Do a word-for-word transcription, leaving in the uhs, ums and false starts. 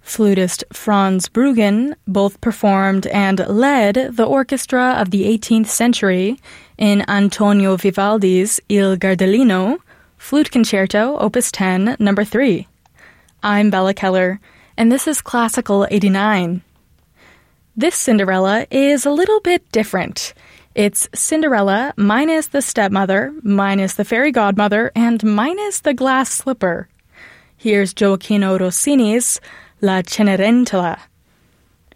Flutist Franz Bruggen both performed and led the orchestra of the eighteenth century in Antonio Vivaldi's Il Gardellino, Flute Concerto, Opus ten, number three. I'm Bella Keller, and this is Classical eighty-nine. This Cinderella is a little bit different. It's Cinderella minus the stepmother, minus the fairy godmother, and minus the glass slipper. Here's Gioacchino Rossini's La Cenerentola.